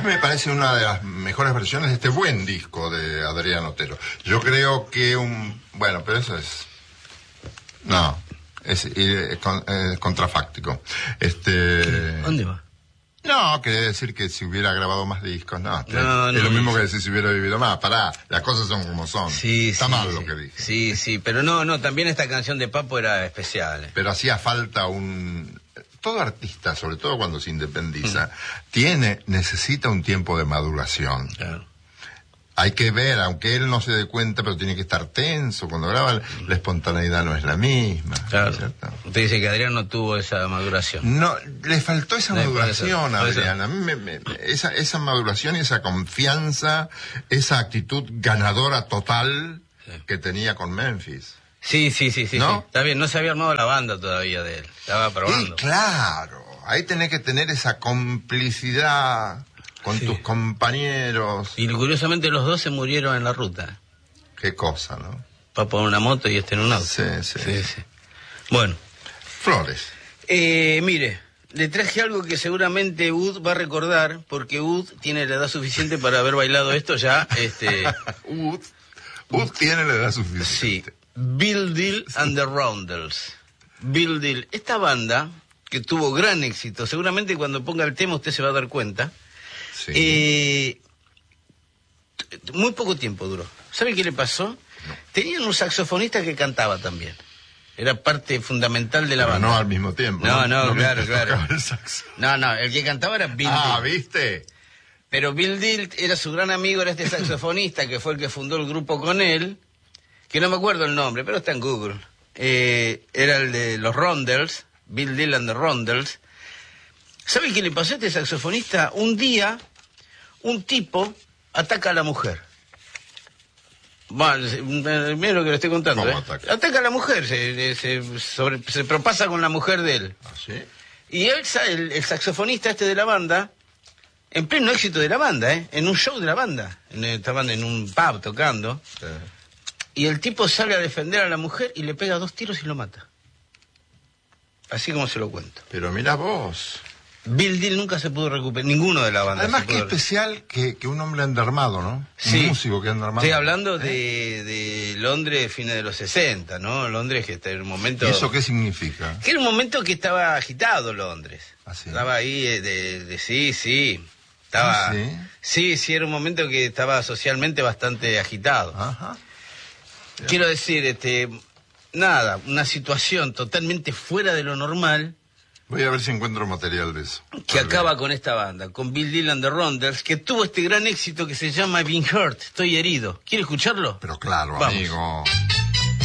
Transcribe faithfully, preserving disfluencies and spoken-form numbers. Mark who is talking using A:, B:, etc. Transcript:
A: Me parece una de las mejores versiones de este buen disco de Adrián Otero. Yo creo que un... Bueno, pero eso es... No, es, es, es contrafáctico. Este...
B: ¿Dónde va?
A: No, quiere decir que si hubiera grabado más discos, no.
B: no
A: es
B: no,
A: lo mismo
B: no.
A: que decir si hubiera vivido más. Pará, las cosas son como son.
B: Sí,
A: Está
B: sí,
A: mal
B: sí.
A: lo que dije.
B: Sí, sí, pero no, no, también esta canción de Papo era especial.
A: Pero hacía falta un... Todo artista, sobre todo cuando se independiza, mm. tiene, necesita un tiempo de maduración.
B: Claro.
A: Hay que ver, aunque él no se dé cuenta, pero tiene que estar tenso. Cuando graba, mm. la espontaneidad no es la misma.
B: Claro.
A: ¿Cierto?
B: Usted dice que Adrián no tuvo esa maduración.
A: No, le faltó esa
B: no,
A: maduración a
B: Adrián.
A: Adrián. A mí me, me, esa, esa maduración y esa confianza, esa actitud ganadora total sí. que tenía con Memphis.
B: Sí, sí, sí, sí,
A: ¿No?
B: sí. Está bien, no se había armado la banda todavía de él. Estaba probando.
A: Sí, claro. Ahí tenés que tener esa complicidad con sí. tus compañeros.
B: Y curiosamente los dos se murieron en la ruta.
A: Qué cosa, ¿no?
B: Papo en una moto y este en un auto.
A: Sí, sí.
B: sí, sí. Bueno.
A: Flores.
B: Eh, mire, le traje algo que seguramente Ud va a recordar, porque Ud tiene la edad suficiente para haber bailado esto ya. Este...
A: Ud, Ud tiene la edad suficiente.
B: Sí. Bill Deal and the Roundels. Bill Deal. Esta banda, que tuvo gran éxito, seguramente cuando ponga el tema usted se va a dar cuenta.
A: Sí.
B: Eh, muy poco tiempo duró. ¿Sabe qué le pasó?
A: No.
B: Tenían un saxofonista que cantaba también. Era parte fundamental de la
A: Pero
B: banda.
A: no al mismo tiempo.
B: No, no,
A: no
B: claro, claro.
A: El saxo.
B: No, no, el que cantaba era Bill
A: Ah,
B: Deal.
A: ¿viste?
B: Pero Bill Deal era su gran amigo, era este saxofonista que fue el que fundó el grupo con él, que no me acuerdo el nombre, pero está en Google. Eh, era el de los Roundels, Bill Deal and the Roundels. ¿Sabe qué le pasó a este saxofonista? Un día, un tipo ataca a la mujer. Bueno, mira lo que le estoy contando.
A: ¿Cómo
B: ¿eh?
A: ataca?
B: Ataca a la mujer, se, se, sobre, se propasa con la mujer de él.
A: ¿Ah, sí?
B: Y él, el, el saxofonista este de la banda, en pleno éxito de la banda, ¿eh? En un show de la banda, en, estaban en un pub tocando,
A: Sí.
B: y el tipo sale a defender a la mujer y le pega dos tiros y lo mata. Así como se lo cuento.
A: Pero mira vos.
B: Bill Deal nunca se pudo recuperar, ninguno de la banda.
A: Además,
B: se
A: qué
B: pudo
A: especial que, que un hombre endermado, ¿no?
B: Sí.
A: Un músico que endermado.
B: Estoy hablando
A: ¿Eh?
B: de, de Londres, fines de los sesenta, ¿no? Londres que está en un momento...
A: ¿Y eso qué significa?
B: Que era un momento que estaba agitado Londres.
A: ¿Ah, sí?
B: Estaba ahí de, de, de sí, sí. Estaba,
A: ¿Ah, sí?
B: sí, sí, era un momento que estaba socialmente bastante agitado.
A: Ajá.
B: Quiero decir, este, nada, una situación totalmente fuera de lo normal
A: Voy a ver si encuentro material de eso.
B: que Tal acaba vez. Con esta banda, con Bill Deal and the Roundels, que tuvo este gran éxito que se llama I've Been Hurt, estoy herido. ¿Quiere escucharlo?
A: Pero claro,
B: Vamos.
A: amigo.